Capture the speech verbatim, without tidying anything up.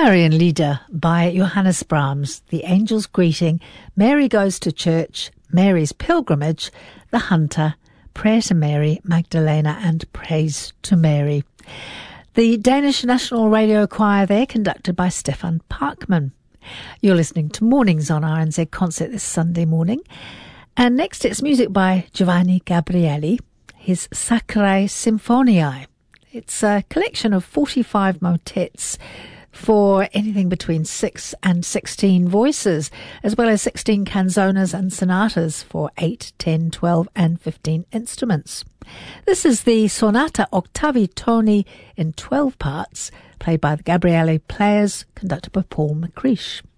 Marienlieder by Johannes Brahms, The Angel's Greeting, Mary Goes to Church, Mary's Pilgrimage, The Hunter, Prayer to Mary, Magdalena and Praise to Mary. The Danish National Radio Choir there, conducted by Stefan Parkman. You're listening to Mornings on R N Z Concert this Sunday morning. And next it's music by Giovanni Gabrieli, his Sacrae Symphoniae. It's a collection of forty-five motets for anything between six and sixteen voices, as well as sixteen canzonas and sonatas for eight, ten, twelve and fifteen instruments. This is the Sonata Octavi Toni in twelve parts, played by the Gabrieli Players, conducted by Paul McCreish.